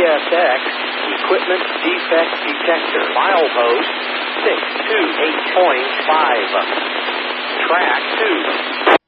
ESX, Equipment Defect Detector. Milepost 628.5. Track 2.